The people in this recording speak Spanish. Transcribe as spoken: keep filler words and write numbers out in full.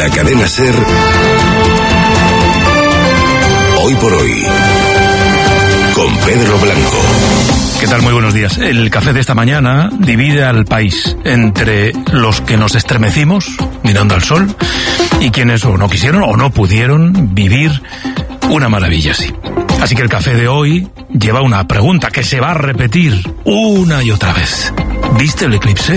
la cadena SER. Hoy por hoy, con Pedro Blanco. ¿Qué tal? Muy buenos días. El café de esta mañana divide al país entre los que nos estremecimos mirando al sol y quienes o no quisieron o no pudieron vivir una maravilla así. Así que el café de hoy lleva una pregunta que se va a repetir una y otra vez. ¿Viste el eclipse?